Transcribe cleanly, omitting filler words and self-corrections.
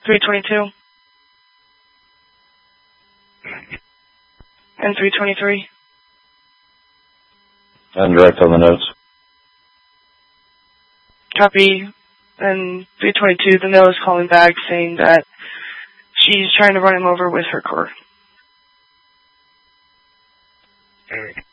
322. And 323. And direct on the notes. Copy. And 322, the male is calling back saying that she's trying to run him over with her car. Alright.